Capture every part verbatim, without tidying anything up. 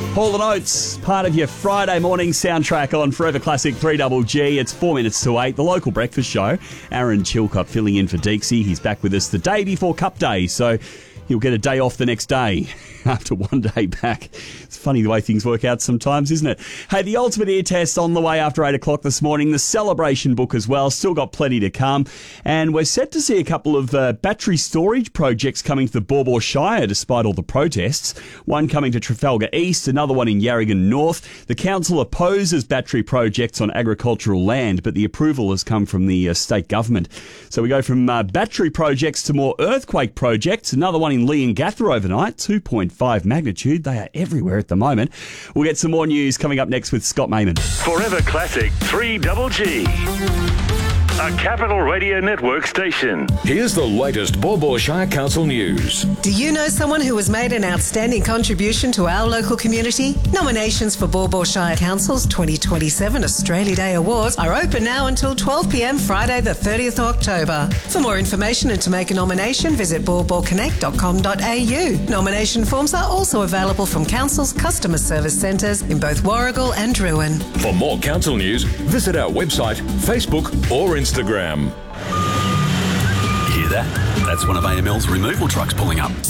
Hall and Oates, part of your Friday morning soundtrack on Forever Classic three G G. It's four minutes to eight, the local breakfast show. Aaron Chilcott filling in for Deeksy. He's back with us the day before Cup Day, so he'll get a day off the next day after one day back. It's funny the way things work out sometimes, isn't it? Hey, the Ultimate Ear Test on the way after eight o'clock this morning. The Celebration book as well. Still got plenty to come. And we're set to see a couple of uh, battery storage projects coming to the Baw Baw Shire despite all the protests. One coming to Trafalgar East, another one in Yarragon North. The council opposes battery projects on agricultural land, but the approval has come from the uh, state government. So we go from uh, battery projects to more earthquake projects. Another one in Leongatha overnight, two point five magnitude. They are everywhere at the moment. We'll get some more news coming up next with Scott Mayman. Forever Classic three G G. A Capital Radio Network station. Here's the latest Baw Baw Shire Council news. Do you know someone who has made an outstanding contribution to our local community? Nominations for Baw Baw Shire Council's twenty twenty-seven Australia Day Awards are open now until twelve p m Friday the thirtieth of October. For more information and to make a nomination, visit baw baw connect dot com dot a u. Nomination forms are also available from Council's customer service centres in both Warragul and Druin. For more council news, visit our website, Facebook or Instagram. Instagram. Hear that? That's one of A M L's removal trucks pulling up.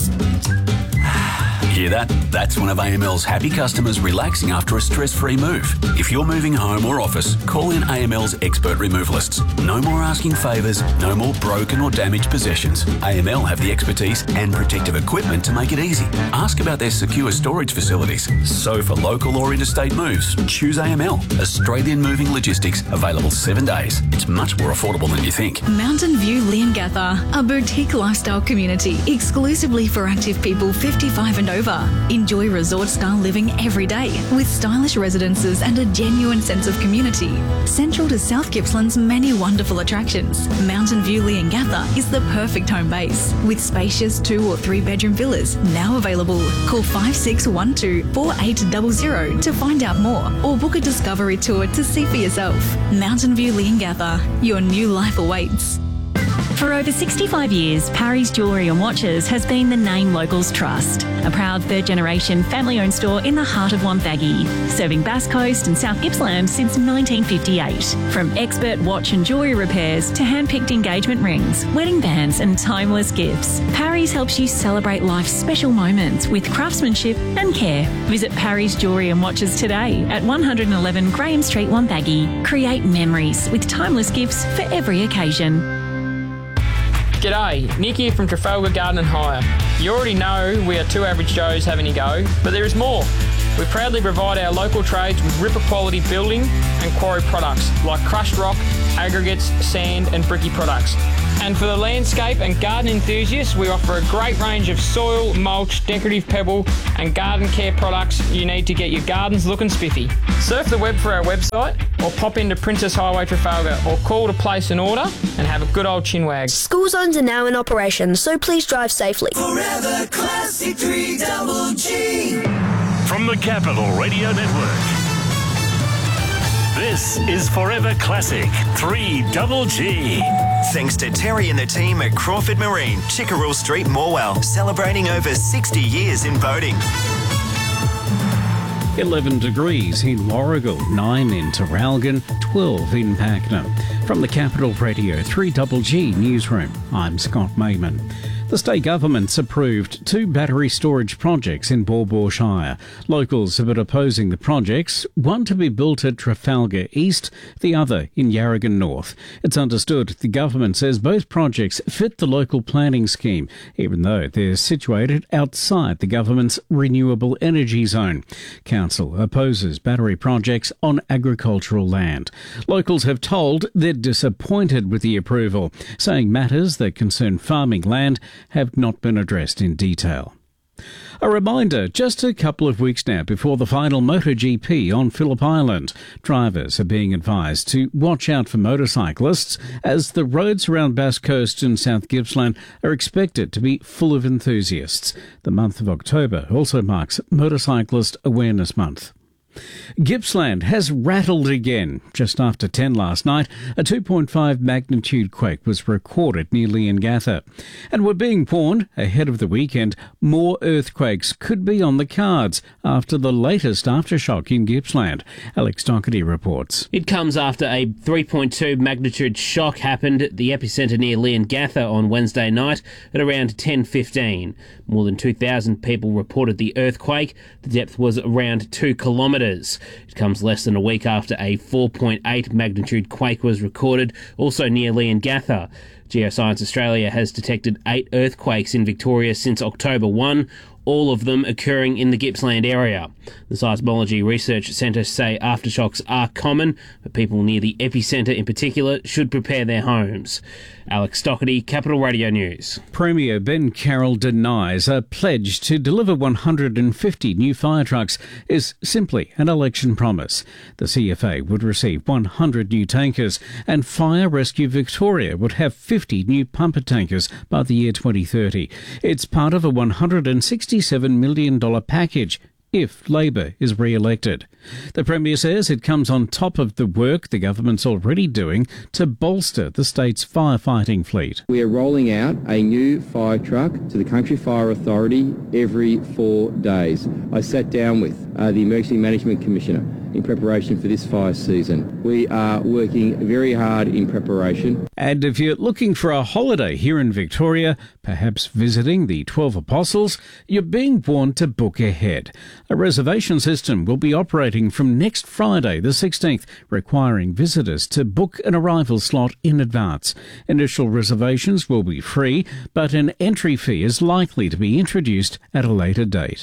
Hear that? That's one of A M L's happy customers relaxing after a stress-free move. If you're moving home or office, call in A M L's expert removalists. No more asking favours, no more broken or damaged possessions. A M L have the expertise and protective equipment to make it easy. Ask about their secure storage facilities. So for local or interstate moves, choose A M L. Australian Moving Logistics, available seven days. It's much more affordable than you think. Mountain View Leongatha, a boutique lifestyle community exclusively for active people fifty-five and over. Enjoy resort-style living every day with stylish residences and a genuine sense of community. Central to South Gippsland's many wonderful attractions, Mountain View Leongatha is the perfect home base with spacious two or three bedroom villas now available. Call five six one two, four eight zero zero to find out more or book a discovery tour to see for yourself. Mountain View Leongatha, your new life awaits. For over sixty-five years, Parry's Jewellery and Watches has been the name locals trust. A proud third-generation family-owned store in the heart of Wonthaggi, serving Bass Coast and South Gippsland since nineteen fifty-eight. From expert watch and jewellery repairs to hand-picked engagement rings, wedding bands and timeless gifts, Parry's helps you celebrate life's special moments with craftsmanship and care. Visit Parry's Jewellery and Watches today at one eleven Graham Street, Wonthaggi. Create memories with timeless gifts for every occasion. G'day, Nick here from Trafalgar Garden and Hire. You already know we are two average Joes having a go, but there is more. We proudly provide our local trades with ripper quality building and quarry products like crushed rock, aggregates, sand and bricky products. And for the landscape and garden enthusiasts, we offer a great range of soil, mulch, decorative pebble and garden care products you need to get your gardens looking spiffy. Surf the web for our website or pop into Princess Highway Trafalgar or call to place an order and have a good old chinwag. School zones are now in operation, so please drive safely. Forever Classic three G G. From the Capital Radio Network, this is Forever Classic three G G. Thanks to Terry and the team at Crawford Marine, Chickerell Street, Morwell, celebrating over sixty years in boating. eleven degrees in Warragul, nine in Terralgan, twelve in Pakenham. From the Capital Radio three G G Newsroom, I'm Scott Mayman. The state government's approved two battery storage projects in Baw Baw Shire. Locals have been opposing the projects, one to be built at Trafalgar East, the other in Yarragon North. It's understood the government says both projects fit the local planning scheme, even though they're situated outside the government's renewable energy zone. Council opposes battery projects on agricultural land. Locals have told they're disappointed with the approval, saying matters that concern farming land have not been addressed in detail. A reminder, just a couple of weeks now before the final MotoGP on Phillip Island, drivers are being advised to watch out for motorcyclists as the roads around Bass Coast and South Gippsland are expected to be full of enthusiasts. The month of October also marks Motorcyclist Awareness Month. Gippsland has rattled again. Just after ten last night, a two point five magnitude quake was recorded near Leongatha. And we're being warned, ahead of the weekend, more earthquakes could be on the cards after the latest aftershock in Gippsland. Alex Doherty reports. It comes after a three point two magnitude shock happened at the epicentre near Leongatha on Wednesday night at around ten fifteen. More than two thousand people reported the earthquake. The depth was around two kilometres. It comes less than a week after a four point eight magnitude quake was recorded, also near Leongatha. Geoscience Australia has detected eight earthquakes in Victoria since October first, all of them occurring in the Gippsland area. The Seismology Research Centre say aftershocks are common, but people near the epicentre in particular should prepare their homes. Alex Doherty, Capital Radio News. Premier Ben Carroll denies a pledge to deliver one hundred fifty new fire trucks is simply an election promise. The C F A would receive one hundred new tankers and Fire Rescue Victoria would have fifty new pumper tankers by the year twenty thirty. It's part of a one hundred sixty-seven million dollars package if Labor is re-elected. The Premier says it comes on top of the work the government's already doing to bolster the state's firefighting fleet. We are rolling out a new fire truck to the Country Fire Authority every four days. I sat down with uh, the Emergency Management Commissioner in preparation for this fire season. We are working very hard in preparation. And if you're looking for a holiday here in Victoria, perhaps visiting the twelve Apostles, you're being warned to book ahead. A reservation system will be operating from next Friday the sixteenth, requiring visitors to book an arrival slot in advance. Initial reservations will be free, but an entry fee is likely to be introduced at a later date.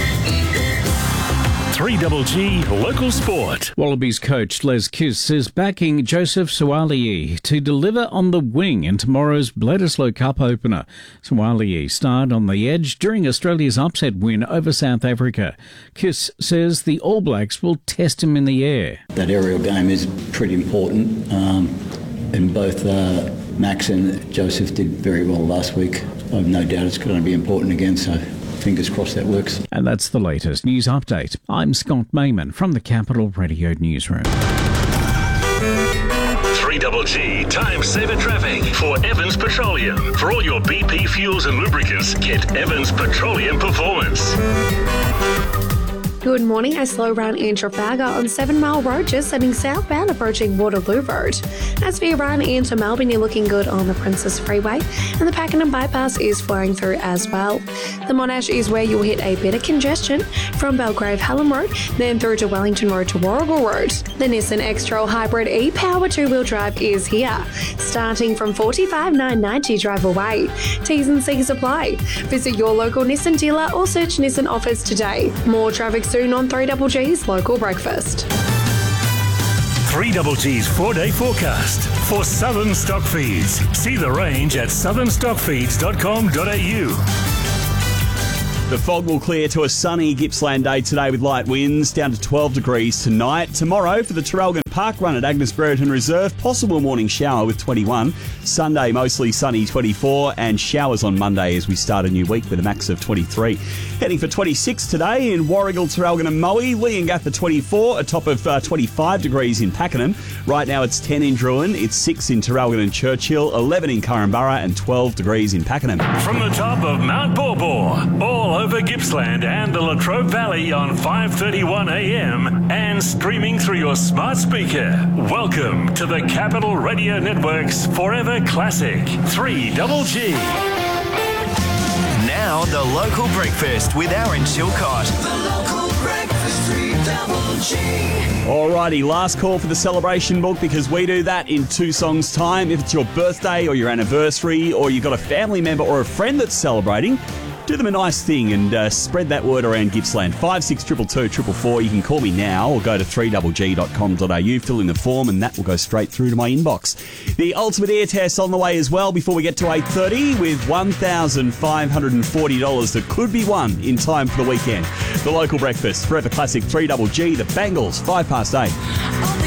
three Double G Local Sport. Wallabies coach Les Kiss is backing Joseph Suaalii to deliver on the wing in tomorrow's Bledisloe Cup opener. Suaalii starred on the edge during Australia's upset win over South Africa. Kiss says the All Blacks will test him in the air. That aerial game is pretty important, um, and both uh, Max and Joseph did very well last week. I have no doubt it's going to be important again, so fingers crossed that works. And that's the latest news update. I'm Scott Mayman from the Capital Radio Newsroom. three Double G Time Saver Traffic for Evans Petroleum. For all your B P fuels and lubricants, get Evans Petroleum Performance. Good morning. A slow run in Trafalgar on Seven Mile Road, just heading southbound approaching Waterloo Road. As for your run into Melbourne, you're looking good on the Princess Freeway, and the Pakenham Bypass is flowing through as well. The Monash is where you'll hit a bit of congestion from Belgrave Hallam Road, then through to Wellington Road to Warrigal Road. The Nissan X-Trail Hybrid e-Power two-wheel drive is here, starting from forty-five thousand nine hundred ninety dollars drive away. T's and C's apply. Visit your local Nissan dealer or search Nissan offers today. More traffic soon on three Double G's Local Breakfast. three Double G's four-day forecast for Southern Stock Feeds. See the range at southern stock feeds dot com dot a u. The fog will clear to a sunny Gippsland day today with light winds, down to twelve degrees tonight. Tomorrow for the Traralgon Park Run at Agnes Brereton Reserve, possible morning shower with twenty-one. Sunday mostly sunny, twenty-four, and showers on Monday as we start a new week with a max of twenty-three. Heading for twenty-six today in Warrigal, Traralgon and Moe. Leongatha twenty-four, a top of uh, twenty-five degrees in Pakenham. Right now it's ten in Druin, it's six in Traralgon and Churchill, eleven in Curramborough and twelve degrees in Pakenham. From the top of Mount Borbor, all over Gippsland and the Latrobe Valley on five thirty-one a m and streaming through your smart speaker. Welcome to the Capital Radio Network's Forever Classic three Double G. Now the local breakfast with Aaron Chilcott. The local breakfast, three Double G. Alrighty, last call for the celebration book because we do that in two songs' time. If it's your birthday or your anniversary or you've got a family member or a friend that's celebrating, do them a nice thing and uh, spread that word around Gippsland. five six two two two four four. You can call me now or go to three double g dot com dot a u, fill in the form, and that will go straight through to my inbox. The Ultimate Air Test on the way as well before we get to eight thirty with one thousand five hundred forty dollars that could be won in time for the weekend. The local breakfast, Forever Classic three Double G, the Bangles, five past eight.